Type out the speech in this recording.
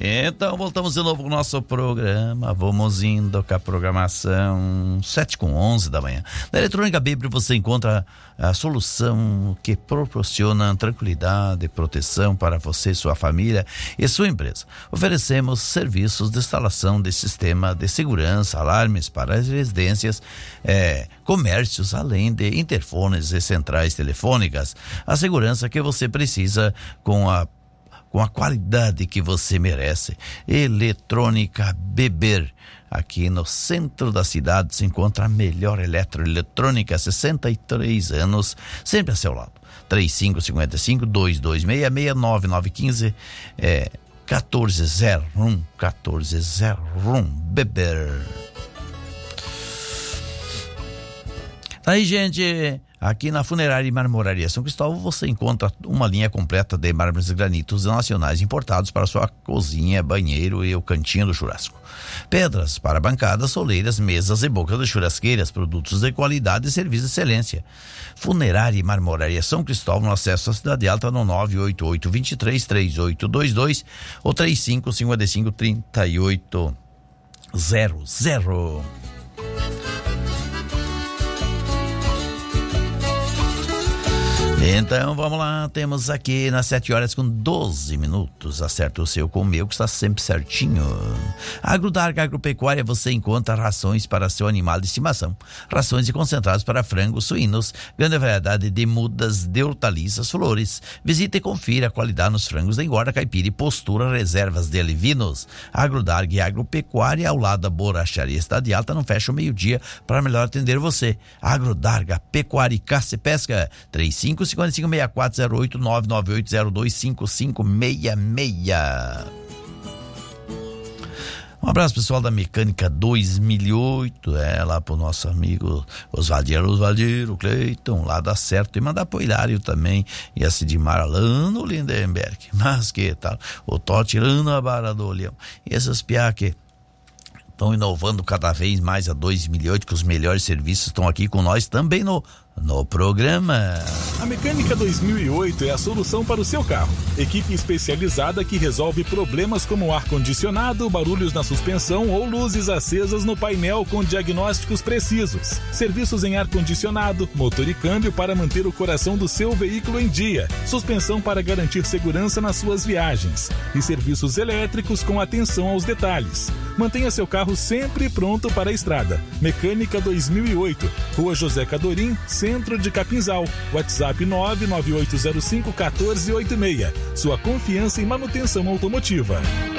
Então, voltamos de novo com o nosso programa. Vamos indo com a programação 7h11 da manhã. Na Eletrônica Bibri você encontra a solução que proporciona tranquilidade e proteção para você, sua família e sua empresa. Oferecemos serviços de instalação de sistema de segurança, alarmes para as residências, comércios, além de interfones e centrais telefônicas. A segurança que você precisa com a qualidade que você merece. Eletrônica Beber. Aqui no centro da cidade se encontra a melhor eletroeletrônica, 63 anos, sempre a seu lado. 3555-2266-99915 1401 Beber. Aí, gente, aqui na Funerária e Marmoraria São Cristóvão você encontra uma linha completa de mármores e granitos nacionais importados para sua cozinha, banheiro e o cantinho do churrasco. Pedras para bancadas, soleiras, mesas e bocas de churrasqueiras, produtos de qualidade e serviço de excelência. Funerária e Marmoraria São Cristóvão, no acesso à Cidade Alta, no 988-23-3822 ou 3555-3800. Então vamos lá, temos aqui nas 7h12, acerta o seu com o meu que está sempre certinho. Agrodarga Agropecuária, você encontra rações para seu animal de estimação, rações e concentrados para frangos, suínos, grande variedade de mudas, de hortaliças, flores. Visite e confira a qualidade nos frangos de engorda, caipira e postura, reservas de alevinos. Agrodarga Agropecuária, ao lado da Borracharia Cidade Alta, não fecha o meio-dia para melhor atender você. Agrodarga Pecuária e Caça e Pesca, 3555-6408 998025566. Um abraço pessoal da Mecânica 2008, lá pro nosso amigo Osvaldir, o Cleiton, lá dá certo, e mandar pro Hilário também, e a Sidmar Alano Lindenberg, mas que tal, o Tó tirando a barra do olhão, e essas piá que estão inovando cada vez mais a 2008, que os melhores serviços estão aqui com nós também no programa. A Mecânica 2008 é a solução para o seu carro. Equipe especializada que resolve problemas como ar-condicionado, barulhos na suspensão ou luzes acesas no painel com diagnósticos precisos. Serviços em ar-condicionado, motor e câmbio para manter o coração do seu veículo em dia. Suspensão para garantir segurança nas suas viagens. E serviços elétricos com atenção aos detalhes. Mantenha seu carro sempre pronto para a estrada. Mecânica 2008, Rua José Cadorim, Centro de Capinzal. WhatsApp 99805-1486. Sua confiança em manutenção automotiva.